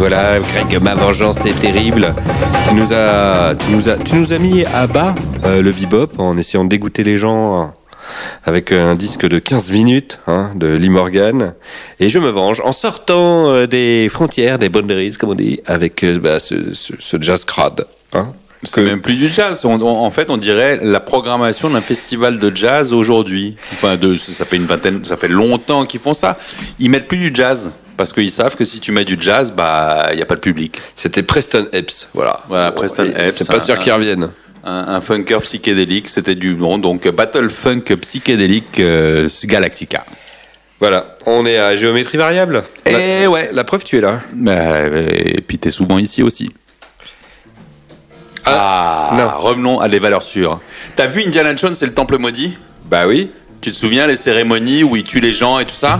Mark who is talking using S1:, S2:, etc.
S1: voilà, Greg, ma vengeance est terrible. Tu nous as mis à bas le bebop en essayant de dégoûter les gens avec un disque de 15 minutes de Lee Morgan. Et je me venge en sortant des frontières, des boundaries, comme on dit, avec ce jazz crade.
S2: C'est même plus du jazz. En fait, on dirait la programmation d'un festival de jazz aujourd'hui. Enfin, ça fait longtemps qu'ils font ça. Ils mettent plus du jazz. Parce qu'ils savent que si tu mets du jazz, il n'y a pas de public.
S1: C'était Preston Epps, voilà.
S2: Preston Epps.
S1: C'est pas sûr qu'ils reviennent.
S2: Un funker psychédélique, c'était du nom. Donc, Battle Funk Psychédélique Galactica.
S1: Voilà, on est à géométrie variable.
S2: Et ouais.
S1: La preuve, tu es là.
S2: Et puis, t'es souvent ici aussi.
S1: Non.
S2: Revenons à des valeurs sûres. T'as vu Indiana Jones et le Temple maudit ?
S1: Bah oui.
S2: Tu te souviens les cérémonies où ils tuent les gens et tout ça ?